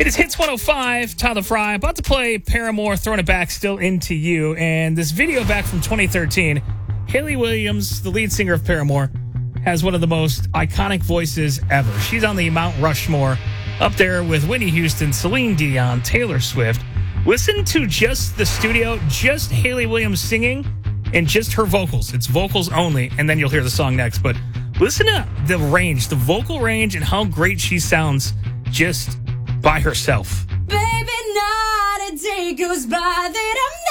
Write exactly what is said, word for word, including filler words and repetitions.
It is Hits one oh five, Tyler Fry, about to play Paramore, Throwing It Back, Still Into You. And this video back from twenty thirteen, Hayley Williams, the lead singer of Paramore, has one of the most iconic voices ever. She's on the Mount Rushmore, up there with Whitney Houston, Celine Dion, Taylor Swift. Listen to just the studio, just Hayley Williams singing, and just her vocals. It's vocals only, and then you'll hear the song next. But listen to the range, the vocal range, and how great she sounds just by herself. Baby, not a day goes by that I'm